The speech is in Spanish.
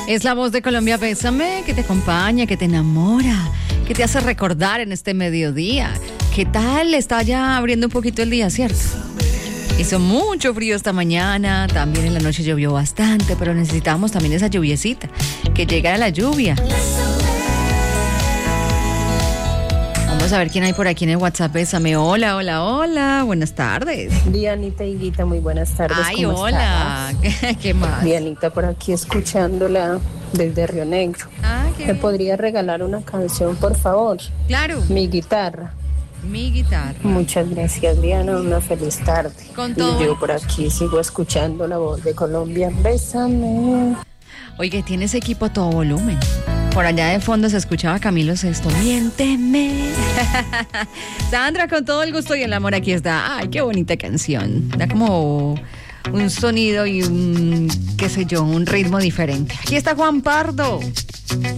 Es la voz de Colombia, Bésame, que te acompaña, que te enamora, que te hace recordar en este mediodía. ¿Qué tal? Está ya abriendo un poquito el día, ¿cierto? Hizo mucho frío esta mañana, también en la noche llovió bastante, pero necesitamos también esa lluviecita, que llegara la lluvia. Vamos a ver quién hay por aquí en el WhatsApp. Bésame. Hola, hola, hola. Buenas tardes. Dianita y Guita, muy buenas tardes. Ay, ¿Cómo hola. ¿Qué más? Dianita por aquí escuchándola desde Río Negro. ¿Qué? ¿Me podría regalar una canción, por favor? Claro. Mi guitarra. Mi guitarra. Muchas gracias, Diana. Una feliz tarde. Con todo. Y yo por aquí sigo escuchando la voz de Colombia. Bésame. Oye, tiene ese equipo a todo volumen. Por allá de fondo se escuchaba Camilo Sesto. Miénteme. Sandra, con todo el gusto y el amor, aquí está. Ay, qué bonita canción. Da como un sonido y un, qué sé yo, un ritmo diferente. Aquí está Juan Pardo.